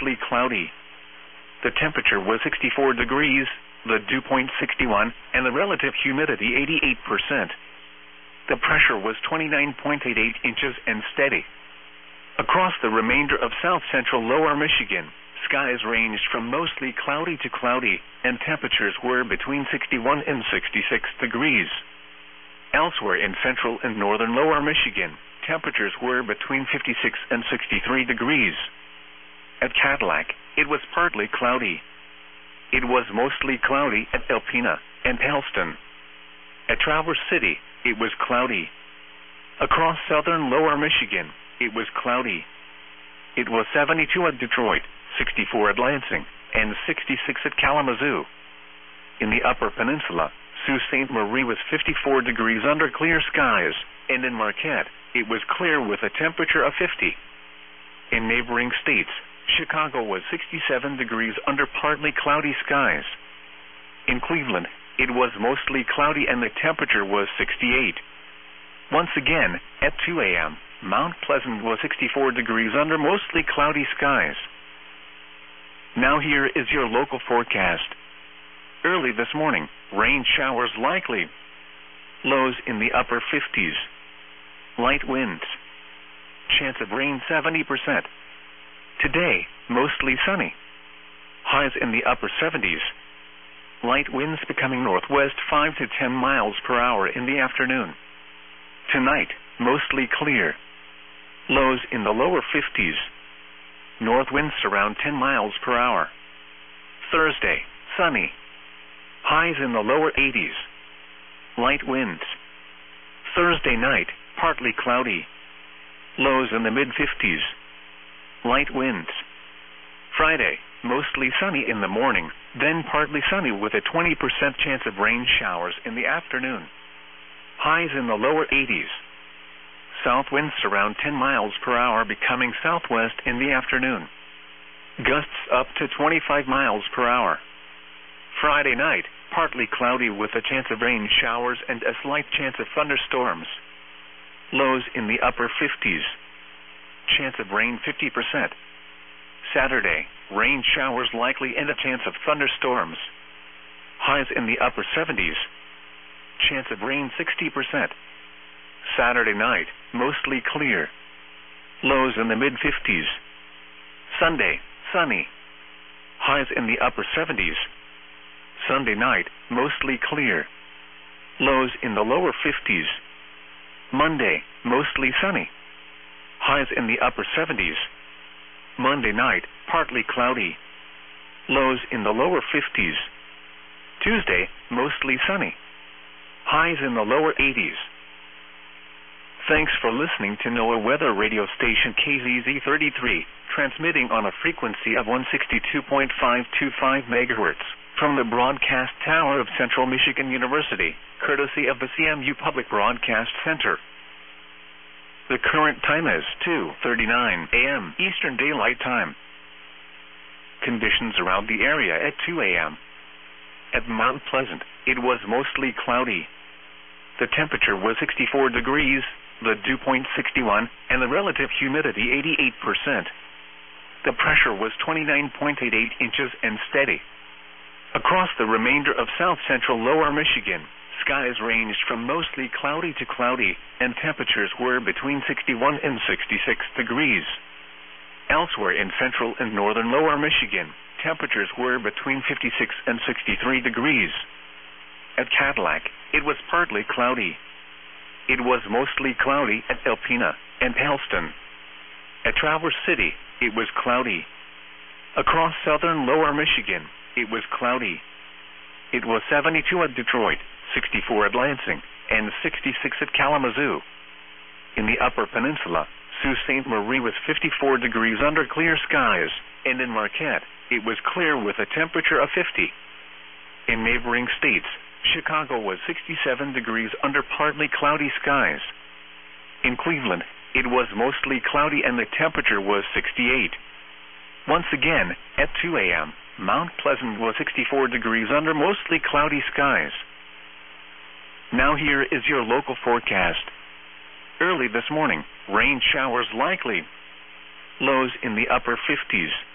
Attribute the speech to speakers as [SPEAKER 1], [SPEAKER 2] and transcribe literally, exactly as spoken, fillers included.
[SPEAKER 1] mostly cloudy. The temperature was sixty-four degrees, the dew point sixty-one, and the relative humidity eighty-eight percent. The pressure was twenty-nine point eight eight inches and steady. Across the remainder of south-central lower Michigan, skies ranged from mostly cloudy to cloudy, and temperatures were between sixty-one and sixty-six degrees. Elsewhere in central and northern lower Michigan, temperatures were between fifty-six and sixty-three degrees. At Cadillac, it was partly cloudy. It was mostly cloudy at Alpena and Elston. At Traverse City, it was cloudy. Across southern lower Michigan, it was cloudy. It was seventy-two at Detroit, sixty-four at Lansing, and sixty-six at Kalamazoo. In the Upper Peninsula, Sault Ste. Marie was fifty-four degrees under clear skies, and in Marquette, it was clear with a temperature of fifty. In neighboring states, Chicago was sixty-seven degrees under partly cloudy skies. In Cleveland, it was mostly cloudy and the temperature was sixty-eight. Once again, at two a m, Mount Pleasant was sixty-four degrees under mostly cloudy skies. Now here is your local forecast. Early this morning, rain showers likely. Lows in the upper fifties. Light winds. Chance of rain seventy percent. Today, mostly sunny. Highs in the upper seventies. Light winds becoming northwest five to ten miles per hour in the afternoon. Tonight, mostly clear. Lows in the lower fifties. North winds around ten miles per hour. Thursday, sunny. Highs in the lower eighties. Light winds. Thursday night, partly cloudy. Lows in the mid-fifties. Light winds. Friday, mostly sunny in the morning, then partly sunny with a twenty percent chance of rain showers in the afternoon. Highs in the lower eighties. South winds around ten miles per hour becoming southwest in the afternoon. Gusts up to twenty-five miles per hour. Friday night, partly cloudy with a chance of rain showers and a slight chance of thunderstorms. Lows in the upper fifties. Chance of rain fifty percent. Saturday, rain showers likely and a chance of thunderstorms. Highs in the upper seventies. Chance of rain sixty percent. Saturday night, mostly clear. Lows in the mid-fifties. Sunday, sunny. Highs in the upper seventies. Sunday night, mostly clear. Lows in the lower fifties. Monday, mostly sunny. Highs in the upper seventies. Monday night, partly cloudy. Lows in the lower fifties. Tuesday, mostly sunny. Highs in the lower eighties. Thanks for listening to NOAA Weather Radio Station K Z Z thirty-three, transmitting on a frequency of one sixty-two point five two five megahertz from the broadcast tower of Central Michigan University, courtesy of the C M U Public Broadcast Center. The current time is two thirty-nine a m Eastern Daylight Time. Conditions around the area at two a m At Mount Pleasant, it was mostly cloudy. The temperature was sixty-four degrees, the dew point sixty-one, and the relative humidity eighty-eight percent. The pressure was twenty-nine point eight eight inches and steady. Across the remainder of south-central lower Michigan, skies ranged from mostly cloudy to cloudy, and temperatures were between sixty-one and sixty-six degrees. Elsewhere in central and northern lower Michigan, temperatures were between fifty-six and sixty-three degrees. At Cadillac, it was partly cloudy. It was mostly cloudy at Alpena and Elston. At Traverse City, it was cloudy. Across southern lower Michigan, it was cloudy. It was seventy-two at Detroit, sixty-four at Lansing, and sixty-six at Kalamazoo. In the Upper Peninsula, Sault Ste. Marie was fifty-four degrees under clear skies, and in Marquette, it was clear with a temperature of fifty. In neighboring states, Chicago was sixty-seven degrees under partly cloudy skies. In Cleveland, it was mostly cloudy and the temperature was sixty-eight. Once again, at two a m, Mount Pleasant was sixty-four degrees under mostly cloudy skies. Now here is your local forecast. Early this morning, rain showers likely. Lows in the upper fifties.